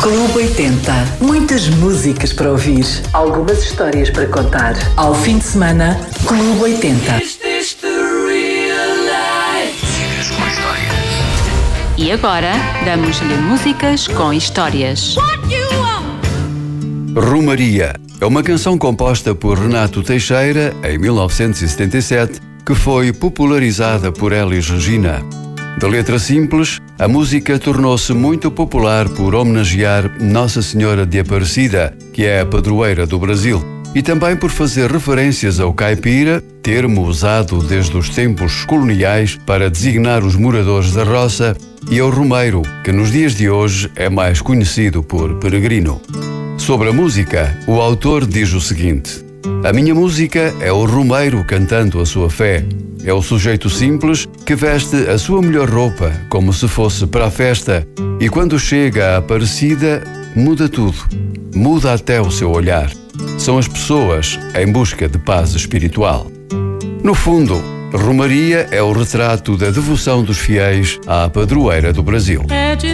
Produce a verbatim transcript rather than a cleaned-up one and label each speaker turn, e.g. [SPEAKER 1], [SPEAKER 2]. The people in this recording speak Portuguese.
[SPEAKER 1] Clube oitenta. Muitas músicas para ouvir. Algumas histórias para contar. Ao fim de semana, Clube oitenta.
[SPEAKER 2] E agora, damos-lhe músicas com histórias.
[SPEAKER 3] Romaria é uma canção composta por Renato Teixeira, em mil novecentos e setenta e sete, que foi popularizada por Elis Regina. De letra simples, a música tornou-se muito popular por homenagear Nossa Senhora de Aparecida, que é a padroeira do Brasil, e também por fazer referências ao caipira, termo usado desde os tempos coloniais para designar os moradores da roça, e ao romeiro, que nos dias de hoje é mais conhecido por peregrino. Sobre a música, o autor diz o seguinte: a minha música é o romeiro cantando a sua fé. É o sujeito simples que veste a sua melhor roupa como se fosse para a festa, e quando chega à Aparecida, muda tudo. Muda até o seu olhar. São as pessoas em busca de paz espiritual. No fundo, Romaria é o retrato da devoção dos fiéis à padroeira do Brasil.
[SPEAKER 4] É de